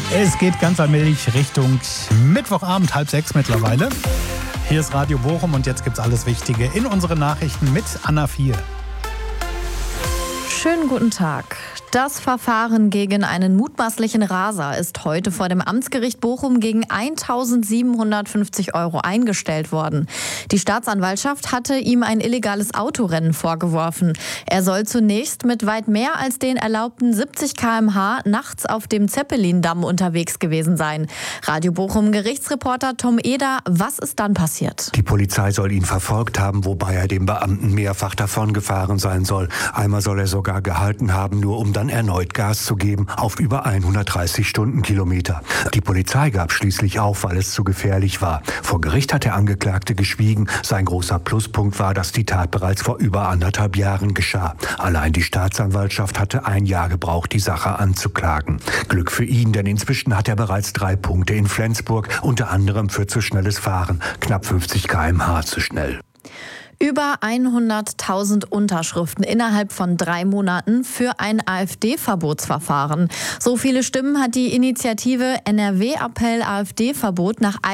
Es geht ganz allmählich Richtung Mittwochabend, 5:30 mittlerweile. Hier ist Radio Bochum und jetzt gibt's alles Wichtige in unseren Nachrichten mit Anna 4. Schönen guten Tag. Das Verfahren gegen einen mutmaßlichen Raser ist heute vor dem Amtsgericht Bochum gegen 1.750 € eingestellt worden. Die Staatsanwaltschaft hatte ihm ein illegales Autorennen vorgeworfen. Er soll zunächst mit weit mehr als den erlaubten 70 km/h nachts auf dem Zeppelin-Damm unterwegs gewesen sein. Radio Bochum Gerichtsreporter Tom Eder, was ist dann passiert? Die Polizei soll ihn verfolgt haben, wobei er dem Beamten mehrfach davongefahren sein soll. Einmal soll er sogar gehalten haben, nur um dann erneut Gas zu geben auf über 130 Stundenkilometer. Die Polizei gab schließlich auf, weil es zu gefährlich war. Vor Gericht hat der Angeklagte geschwiegen. Sein großer Pluspunkt war, dass die Tat bereits vor über 1,5 Jahren geschah. Allein die Staatsanwaltschaft hatte 1 Jahr gebraucht, die Sache anzuklagen. Glück für ihn, denn inzwischen hat er bereits 3 Punkte in Flensburg, unter anderem für zu schnelles Fahren, knapp 50 km/h zu schnell. Über 100.000 Unterschriften innerhalb von 3 Monaten für ein AfD-Verbotsverfahren. So viele Stimmen hat die Initiative NRW-Appell AfD-Verbot nach